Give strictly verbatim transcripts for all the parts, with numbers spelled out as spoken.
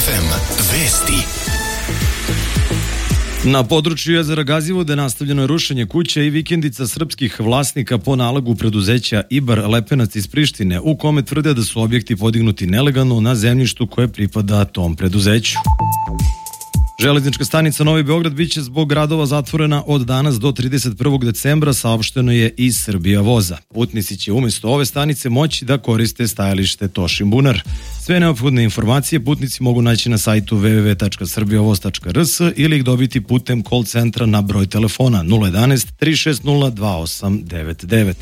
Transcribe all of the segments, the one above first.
ef em vesti. Na području jezera Gazivode nastavljeno je rušenje kuća i vikendica srpskih vlasnika po nalogu preduzeća Ibar Lepenac iz Prištine, u kome tvrde da su objekti podignuti nelegalno na zemljištu koje pripada tom preduzeću. Železnička stanica Novi Beograd biće zbog radova zatvorena od danas do trideset prvog decembra, saopšteno je iz Srbija voza. Putnici će umjesto ove stanice moći da koriste stajalište Tošin Bunar. Sve neophodne informacije putnici mogu naći na sajtu w w w tačka srbijavoz tačka r s ili ih dobiti putem call centra na broj telefona nula jedanaest tri šest nula dva osam devet devet.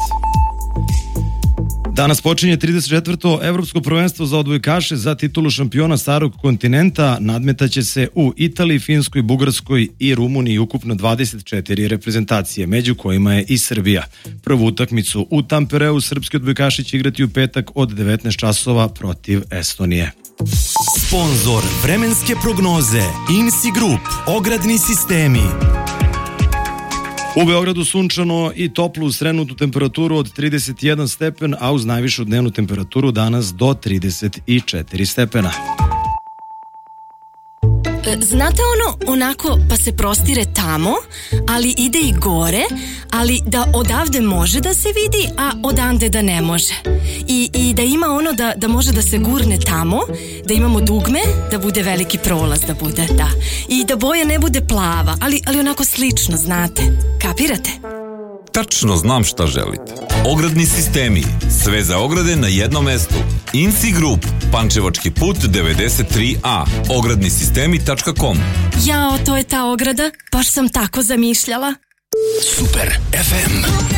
Danas počinje trideset četvrto Evropsko prvenstvo za odbojkaše za titulu šampiona starog kontinenta. Nadmetaće se u Italiji, Finskoj, Bugarskoj i Rumuniji ukupno dvadeset četiri reprezentacije, među kojima je i Srbija. Prvu utakmicu u Tampereu srpski odbojkaši će igrati u petak od devetnaest časova protiv Estonije. Sponzor vremenske prognoze I N S I Group, ogradni sistemi. U Beogradu sunčano i toplo uz trenutnu temperaturu od trideset jedan stepen, a uz najvišu dnevnu temperaturu danas do trideset četiri stepena. Znate ono, onako pa se prostire tamo, ali ide i gore, ali da odavde može da se vidi, a odande da ne može. I, i da ima ono da, da može da se gurne tamo, da imamo dugme, da bude veliki prolaz, da bude, da. I da boja ne bude plava, ali, ali onako slično, znate. Kapirate? Tačno znam šta želite. Ogradni sistemi. Sve za ograde na jednom mestu. I N S I Group. Pančevački put devedeset tri a. ogradni sistemi tačka com. Jao, to je ta ograda. Baš sam tako zamišljala. Super ef em.